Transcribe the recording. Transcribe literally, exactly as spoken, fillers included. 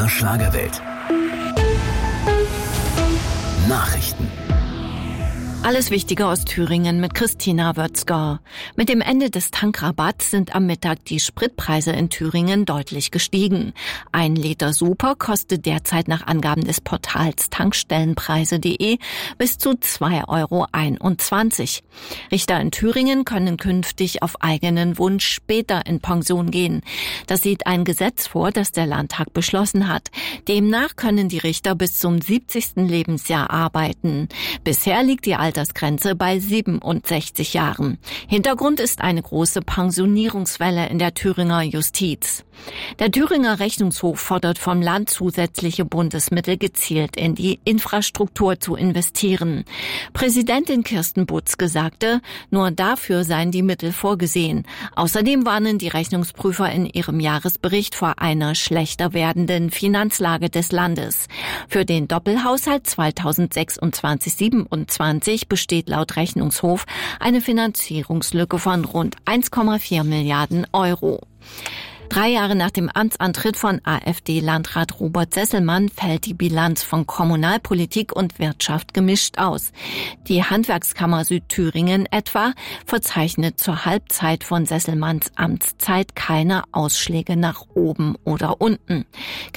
der Schlagerwelt. Nachrichten. Alles Wichtige aus Thüringen mit Christina Wötzger. Mit dem Ende des Tankrabatts sind am Mittag die Spritpreise in Thüringen deutlich gestiegen. Ein Liter Super kostet derzeit nach Angaben des Portals tankstellenpreise punkt de bis zu zwei Euro einundzwanzig. Richter in Thüringen können künftig auf eigenen Wunsch später in Pension gehen. Das sieht ein Gesetz vor, das der Landtag beschlossen hat. Demnach können die Richter bis zum siebzigsten Lebensjahr arbeiten. Bisher liegt die Altersgrenze bei siebenundsechzig Jahren. Hintergrund ist eine große Pensionierungswelle in der Thüringer Justiz. Der Thüringer Rechnungshof fordert vom Land zusätzliche Bundesmittel gezielt in die Infrastruktur zu investieren. Präsidentin Kirsten Butzke sagte, nur dafür seien die Mittel vorgesehen. Außerdem warnen die Rechnungsprüfer in ihrem Jahresbericht vor einer schlechter werdenden Finanzlage des Landes. Für den Doppelhaushalt zweitausendsechsundzwanzig siebenundzwanzig besteht laut Rechnungshof eine Finanzierungslücke von rund eins Komma vier Milliarden Euro. Drei Jahre nach dem Amtsantritt von AfD-Landrat Robert Sesselmann fällt die Bilanz von Kommunalpolitik und Wirtschaft gemischt aus. Die Handwerkskammer Südthüringen etwa verzeichnet zur Halbzeit von Sesselmanns Amtszeit keine Ausschläge nach oben oder unten.